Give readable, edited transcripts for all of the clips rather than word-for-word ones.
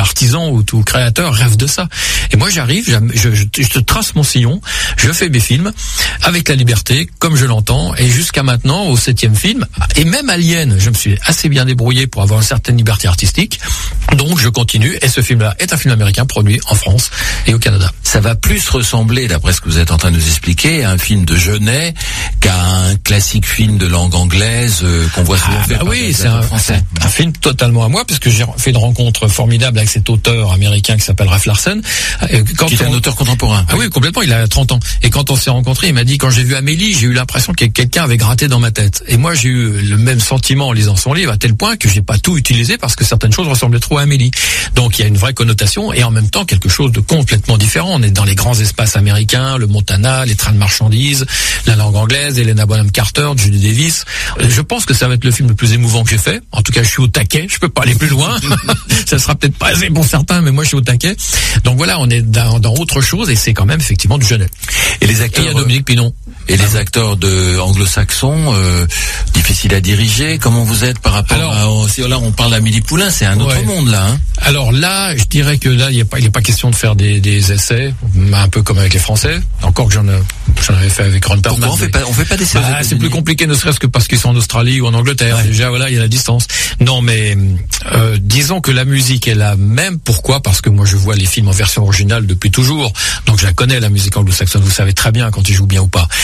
artisan ou tout créateur rêve de ça. Et moi j'arrive, je trace mon sillon, je fais mes films avec la liberté, comme je l'entends, et jusqu'à maintenant, au 7e film, et même Alien, je me suis assez bien débrouillé pour avoir une certaine liberté artistique. Donc je continue, et ce film-là est un film américain produit en France et au Canada. Ça va plus ressembler, d'après ce que vous êtes en train de nous expliquer, à un film de Jeunet qu'à un classique film de langue anglaise qu'on voit souvent faire. Oui, c'est un film totalement à moi, parce que j'ai fait une rencontre formidable avec cet auteur américain qui s'appelle Ralph Larsen. Qui est un auteur contemporain. Ah oui, complètement, il a 30 ans. Et quand on s'est rencontrés, il m'a dit, quand j'ai vu Amélie, j'ai eu l'impression que quelqu'un avait gratté dans ma tête. Et moi, j'ai eu le même sentiment en lisant son livre, à tel point que j'ai pas tout utilisé parce que certaines choses ressemblaient trop à Amélie. Donc il y a une vraie connotation et en même temps quelque chose de complètement différent. On est dans les grands espaces américains, le Montana, les trains de marchandises, la langue anglaise, Helena Bonham Carter, Judy Davis. Je pense que ça va être le film le plus émouvant que j'ai fait. En tout cas, je suis au taquet. Je peux pas aller plus loin. Ça sera peut-être pas assez pour certains, mais moi je suis au taquet. Donc voilà, on est dans autre chose et c'est quand même effectivement du Jeunet. Et les acteurs. Et il y a Dominique Pinon. Et les acteurs de anglo-saxons, difficiles à diriger. Comment vous êtes par rapport là, on parle d'Amélie Poulain, c'est un autre monde là. Hein. Alors là, je dirais que là, il n'est pas question de faire des essais, un peu comme avec les Français. Encore que j'en avais fait avec Ron Perlman. Pourquoi on fait pas d'essais? C'est plus compliqué, ne serait-ce que parce qu'ils sont en Australie ou en Angleterre. Ouais. Déjà, voilà, il y a la distance. Non, mais disons que la musique est la même. Pourquoi? Parce que moi, je vois les films en version originale depuis toujours. Donc, je la connais, la musique anglo-saxonne. Vous savez très bien quand ils jouent bien ou pas.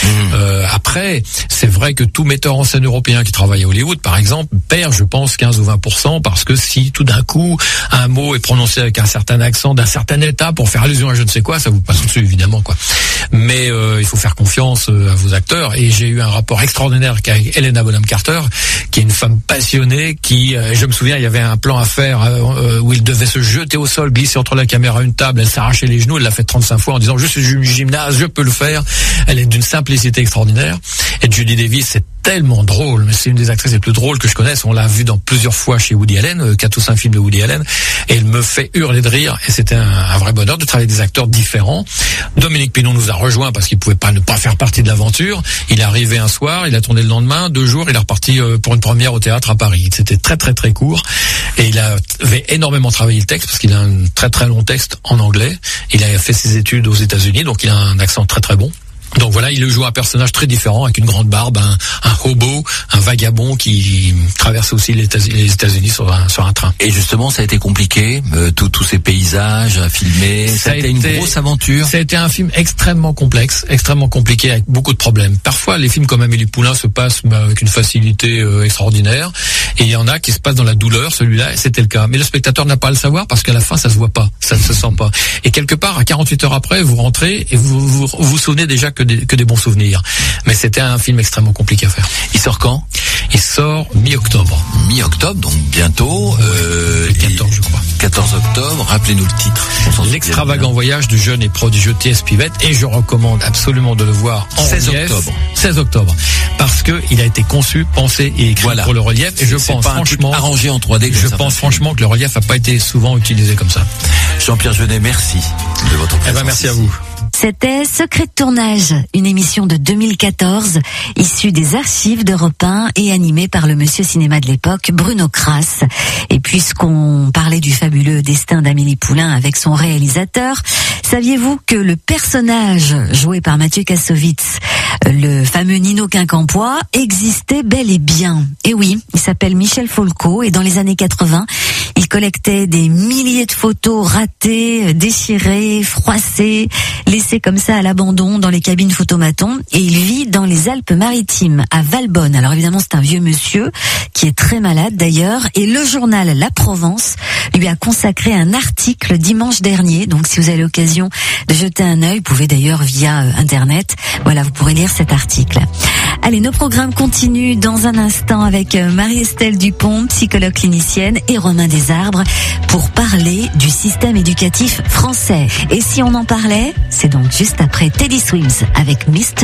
Après, c'est vrai que tout metteur en scène européen qui travaille à Hollywood, par exemple, perd, je pense, 15 ou 20%, parce que si tout d'un coup un mot est prononcé avec un certain accent d'un certain état pour faire allusion à je ne sais quoi, ça vous passe dessus évidemment quoi. Mais il faut faire confiance à vos acteurs, et j'ai eu un rapport extraordinaire avec Helena Bonham Carter, qui est une femme passionnée, qui je me souviens, il y avait un plan à faire où il devait se jeter au sol, glisser entre la caméra et une table, elle s'arrachait les genoux, elle l'a fait 35 fois en disant je suis une gymnaste, je peux le faire. Elle est d'une simplicité extraordinaire. Et Judy Davis, c'est tellement drôle, mais c'est une des actrices les plus drôles que je connaisse. On l'a vu dans plusieurs fois chez Woody Allen, 4 ou 5 films de Woody Allen, et elle me fait hurler de rire, et c'était un vrai bonheur de travailler avec des acteurs différents. Dominique Pinon nous a rejoint parce qu'il pouvait pas ne pas faire partie de l'aventure. Il est arrivé un soir, il a tourné le lendemain, 2 jours, il est reparti pour une première au théâtre à Paris. C'était très très très court, et il avait énormément travaillé le texte, parce qu'il a un très très long texte en anglais. Il a fait ses études aux États-Unis, donc il a un accent très très bon. Donc voilà, il joue un personnage très différent, avec une grande barbe, un hobo, un vagabond qui traverse aussi les États-Unis sur un train. Et justement, ça a été compliqué, tous ces paysages à filmer. Ça a été une grosse aventure. Ça a été un film extrêmement complexe, extrêmement compliqué, avec beaucoup de problèmes. Parfois, les films comme Amélie Poulain se passent avec une facilité extraordinaire, et il y en a qui se passent dans la douleur. Celui-là, c'était le cas. Mais le spectateur n'a pas à le savoir, parce qu'à la fin, ça se voit pas, ça ne se sent pas. Et quelque part, à 48 heures après, vous rentrez et vous souvenez déjà que des bons souvenirs. Mais c'était un film extrêmement compliqué à faire. Il sort quand? Il sort mi-octobre. Mi-octobre, donc bientôt. 14, je crois. 14 octobre. Rappelez-nous le titre. L'extravagant voyage du jeune et prodigieux T.S. Pivett. Et je recommande absolument de le voir en 16 relief. octobre. 16 octobre. Parce que il a été conçu, pensé et écrit pour le relief. Et je pense franchement, arrangé en 3D. Je pense franchement que le relief n'a pas été souvent utilisé comme ça. Jean-Pierre Jeunet, merci de votre présence. Merci à vous. C'était Secret de tournage, une émission de 2014, issue des archives d'Europe 1 et animée par le monsieur cinéma de l'époque, Bruno Kras. Et puisqu'on parlait du fabuleux destin d'Amélie Poulain avec son réalisateur, saviez-vous que le personnage joué par Mathieu Kassovitz, le fameux Nino Quincampoix, existait bel et bien? Et oui, il s'appelle Michel Folco, et dans les années 80, il collectait des milliers de photos ratées, déchirées, froissées, laissées comme ça à l'abandon dans les cabines photomatons, et il vit dans les Alpes-Maritimes, à Valbonne. Alors évidemment, c'est un vieux monsieur qui est très malade d'ailleurs, et le journal La Provence lui a consacré un article dimanche dernier. Donc si vous avez l'occasion de jeter un œil, vous pouvez d'ailleurs via Internet, voilà, vous pourrez lire cet article. Allez, nos programmes continuent dans un instant avec Marie-Estelle Dupont, psychologue clinicienne, et Romain Desarbres pour parler du système éducatif français. Et si on en parlait, c'est donc juste après Teddy Swims avec Mr.